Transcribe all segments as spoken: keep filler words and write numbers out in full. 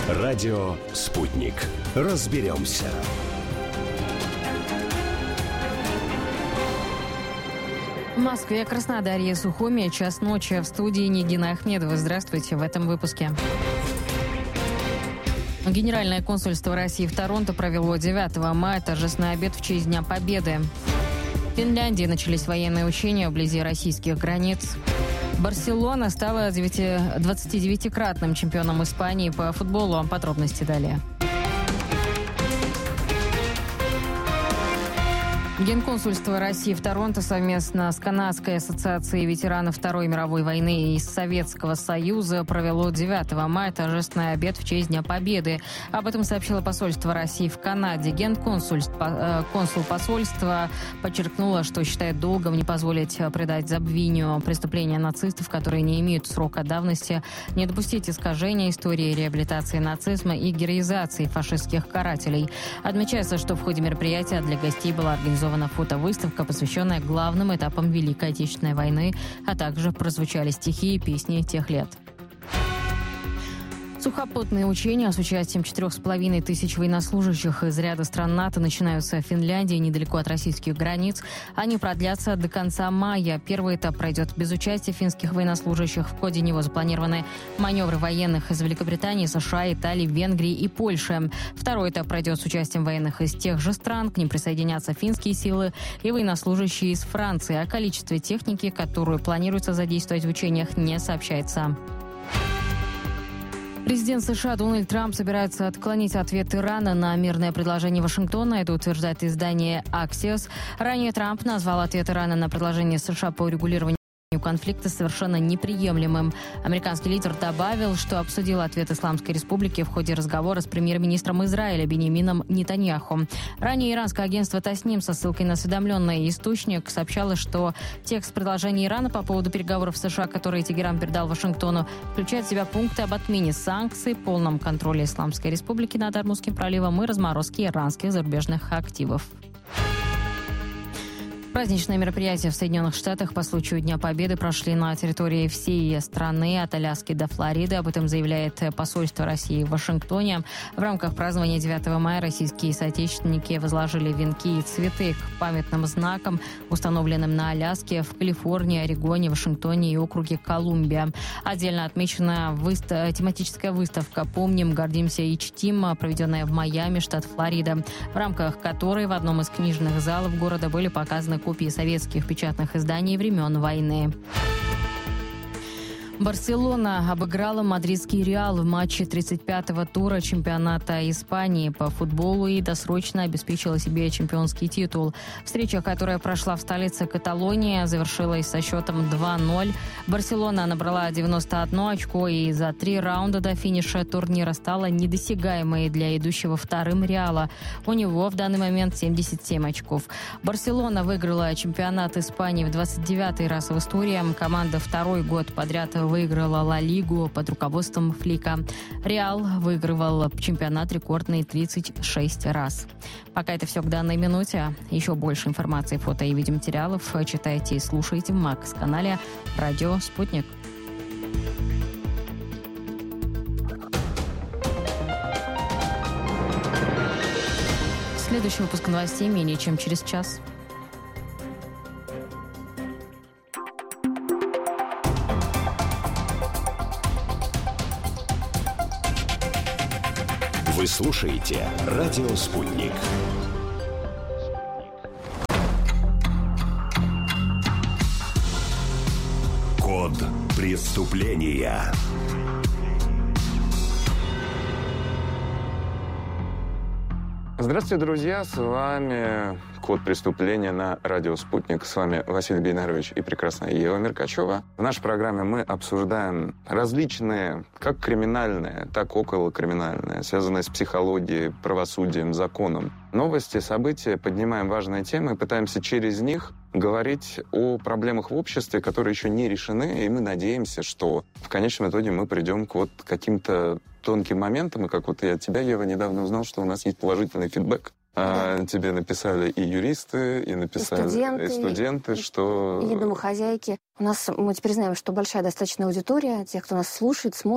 Радио «Спутник». Разберемся. В Москве, Краснодаре, Сухуми. Час ночи. В студии Нигина Ахмедова. Здравствуйте в этом выпуске. Генеральное консульство России в Торонто провело девятого мая торжественный обед в честь Дня Победы. В Финляндии начались военные учения вблизи российских границ. Барселона стала двадцатидевятикратным чемпионом Испании по футболу. Подробности далее. Генконсульство России в Торонто совместно с Канадской ассоциацией ветеранов Второй мировой войны и Советского Союза провело девятого мая торжественный обед в честь Дня Победы. Об этом сообщило посольство России в Канаде. Генконсул посольства подчеркнуло, что считает долгом не позволить предать забвению преступления нацистов, которые не имеют срока давности, не допустить искажения истории реабилитации нацизма и героизации фашистских карателей. Отмечается, что в ходе мероприятия для гостей была организована фотовыставка, посвященная главным этапам Великой Отечественной войны, а также прозвучали стихи и песни тех лет. Сухопутные учения с участием четырех с половиной тысяч военнослужащих из ряда стран НАТО начинаются в Финляндии, недалеко от российских границ. Они продлятся до конца мая. Первый этап пройдет без участия финских военнослужащих. В ходе него запланированы маневры военных из Великобритании, США, Италии, Венгрии и Польши. Второй этап пройдет с участием военных из тех же стран. К ним присоединятся финские силы и военнослужащие из Франции. О количестве техники, которую планируется задействовать в учениях, не сообщается. Президент США Дональд Трамп собирается отклонить ответ Ирана на мирное предложение Вашингтона. Это утверждает издание Axios. Ранее Трамп назвал ответ Ирана на предложение США по урегулированию конфликта совершенно неприемлемым. Американский лидер добавил, что обсудил ответ Исламской Республики в ходе разговора с премьер-министром Израиля Биньямином Нетаньяху. Ранее иранское агентство Тасним со ссылкой на осведомленный источник сообщало, что текст предложения Ирана по поводу переговоров с США, которые Тегеран передал Вашингтону, включает в себя пункты об отмене санкций, полном контроле Исламской Республики над Ормузским проливом и разморозке иранских зарубежных активов. Праздничные мероприятия в Соединенных Штатах по случаю Дня Победы прошли на территории всей страны, от Аляски до Флориды. Об этом заявляет посольство России в Вашингтоне. В рамках празднования девятого мая российские соотечественники возложили венки и цветы к памятным знакам, установленным на Аляске, в Калифорнии, Орегоне, Вашингтоне и округе Колумбия. Отдельно отмечена выста- тематическая выставка «Помним, гордимся и чтим», проведенная в Майами, штат Флорида, в рамках которой в одном из книжных залов города были показаны копии советских печатных изданий времен войны. Барселона обыграла мадридский Реал в матче тридцать пятого тура чемпионата Испании по футболу и досрочно обеспечила себе чемпионский титул. Встреча, которая прошла в столице Каталонии, завершилась со счетом два ноль. Барселона набрала девяносто одно очко и за три раунда до финиша турнира стала недосягаемой для идущего вторым Реала. У него в данный момент семьдесят семь очков. Барселона выиграла чемпионат Испании в двадцать девятый раз в истории. Команда второй год подряд выиграла Ла Лигу под руководством Флика. Реал выигрывал чемпионат рекордный тридцать шесть раз. Пока это все к данной минуте. Еще больше информации, фото и видеоматериалов читайте и слушайте в Макс-канале «Радио Спутник». Следующий выпуск новостей менее чем через час. Вы слушаете «Радио Спутник». Код преступления. Здравствуйте, друзья! С вами «Код преступления» на радио «Спутник». С вами Василий Бейнарович и прекрасная Ева Меркачева. В нашей программе мы обсуждаем различные, как криминальные, так и околокриминальные, связанные с психологией, правосудием, законом, новости, события, поднимаем важные темы и пытаемся через них говорить о проблемах в обществе, которые еще не решены, и мы надеемся, что в конечном итоге мы придем к вот каким-то тонким моментам, и как вот я от тебя, Ева, недавно узнал, что у нас есть положительный фидбэк. Да. А, тебе написали и юристы, и написали и студенты, и студенты, что... И домохозяйки. У нас, мы теперь знаем, что большая достаточно аудитория, тех, кто нас слушает, смотрит.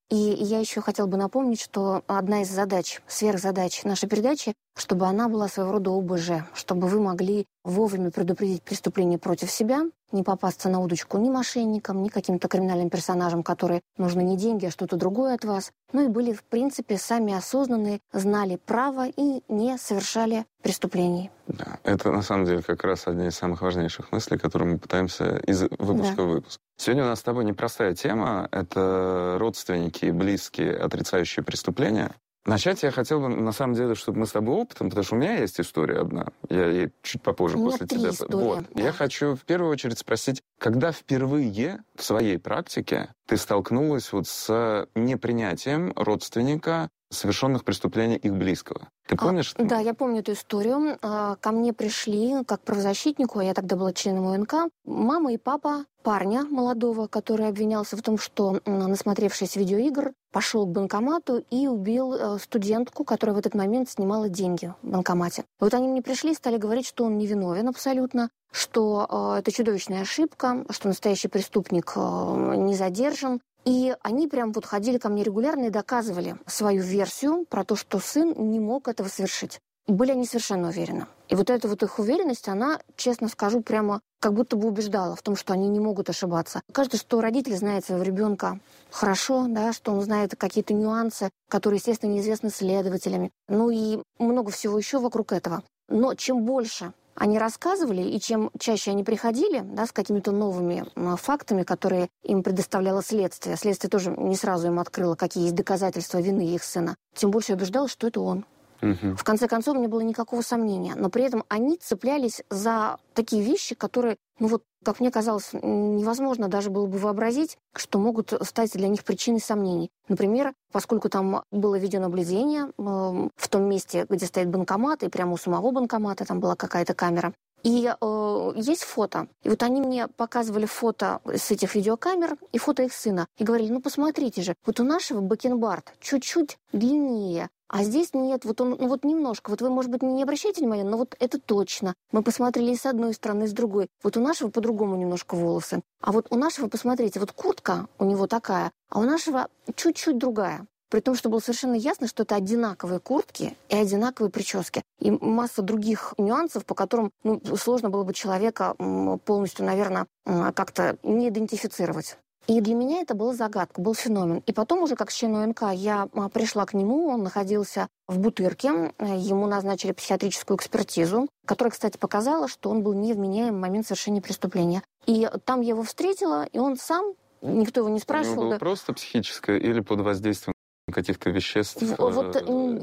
И я еще хотела бы напомнить, что одна из задач, сверхзадач нашей передачи, чтобы она была своего рода ОБЖ, чтобы вы могли вовремя предупредить преступление против себя, не попасться на удочку ни мошенникам, ни каким-то криминальным персонажам, которые нужны не деньги, а что-то другое от вас. Ну и были, в принципе, сами осознанные, знали право и не совершали преступлений. Да, это на самом деле как раз одна из самых важнейших мыслей, которые мы пытаемся из выпуска Да. в выпуск. Сегодня у нас с тобой непростая тема. Это родственники и близкие, отрицающие преступления. Начать я хотел бы, на самом деле, чтобы мы с тобой опытом, потому что у меня есть история одна. Я ей чуть попозже У меня после три тебя. истории, Вот. да. Я хочу в первую очередь спросить, когда впервые в своей практике ты столкнулась вот с непринятием родственника совершенных преступлений их близкого? Ты помнишь? А, да, я помню эту историю. А, ко мне пришли как правозащитнику, а я тогда была членом УНК, мама и папа парня молодого, который обвинялся в том, что, насмотревшись видеоигр, пошел к банкомату и убил э, студентку, которая в этот момент снимала деньги в банкомате. И вот они мне пришли и стали говорить, что он невиновен абсолютно, что э, это чудовищная ошибка, что настоящий преступник э, не задержан. И они прям вот ходили ко мне регулярно и доказывали свою версию про то, что сын не мог этого совершить. Были они совершенно уверены. И вот эта вот их уверенность, она, честно скажу, прямо как будто бы убеждала в том, что они не могут ошибаться. Кажется, что родитель знает своего ребенка хорошо, да, что он знает какие-то нюансы, которые, естественно, неизвестны следователями. Ну и много всего еще вокруг этого. Но чем больше они рассказывали, и чем чаще они приходили, да, с какими-то новыми м, фактами, которые им предоставляло следствие, следствие тоже не сразу им открыло, какие есть доказательства вины их сына, тем больше я убеждалась, что это он. Угу. В конце концов, не было никакого сомнения. Но при этом они цеплялись за такие вещи, которые, ну вот, как мне казалось, невозможно даже было бы вообразить, что могут стать для них причиной сомнений. Например, поскольку там было видеонаблюдение э, в том месте, где стоит банкомат, и прямо у самого банкомата там была какая-то камера, и э, есть фото. И вот они мне показывали фото с этих видеокамер и фото их сына. И говорили, ну посмотрите же, вот у нашего бакенбард чуть-чуть длиннее, а здесь нет, вот он, ну вот немножко. Вот вы, может быть, не обращайте внимания, но вот это точно. Мы посмотрели и с одной стороны, и с другой. Вот у нашего по-другому немножко волосы. А вот у нашего, посмотрите, вот куртка у него такая, а у нашего чуть-чуть другая. При том, что было совершенно ясно, что это одинаковые куртки и одинаковые прически. И масса других нюансов, по которым ну, сложно было бы человека полностью, наверное, как-то не идентифицировать. И для меня это была загадка, был феномен. И потом уже, как член УНК, я пришла к нему, он находился в Бутырке, ему назначили психиатрическую экспертизу, которая, кстати, показала, что он был невменяем в момент совершения преступления. И там я его встретила, и он сам, никто его не спрашивал. У него было просто психическое или под воздействием каких-то веществ? Вот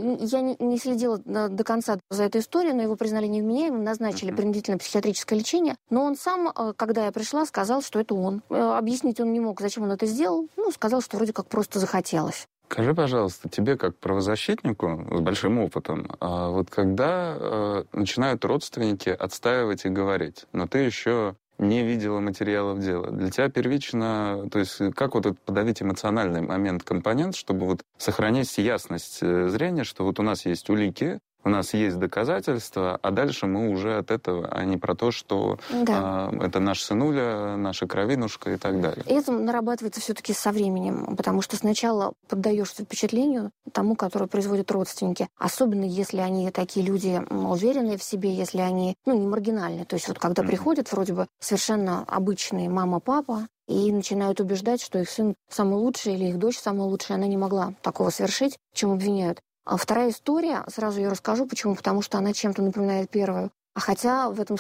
я не, не следила до, до конца за этой историей, но его признали невменяемым, назначили uh-huh. принудительное психиатрическое лечение. Но он сам, когда я пришла, сказал, что это он. Объяснить он не мог, зачем он это сделал. Ну, сказал, что вроде как просто захотелось. Скажи, пожалуйста, тебе как правозащитнику с большим опытом, вот когда начинают родственники отстаивать и говорить, но ты еще не видела материалов дела. Для тебя первично, то есть как вот подавить эмоциональный момент, компонент, чтобы вот сохранить ясность зрения, что вот у нас есть улики, у нас есть доказательства, а дальше мы уже от этого, а не про то, что да. э, это наш сынуля, наша кровинушка и так далее. И это нарабатывается все-таки со временем, потому что сначала поддаешься впечатлению тому, которое производят родственники, особенно если они такие люди уверенные в себе, если они ну, не маргинальные. То есть вот когда mm-hmm. приходят вроде бы совершенно обычные мама-папа, и начинают убеждать, что их сын самый лучший или их дочь самая лучшая, она не могла такого совершить, в чем обвиняют. А вторая история, сразу ее расскажу, почему, потому что она чем-то напоминает первую. А хотя в этом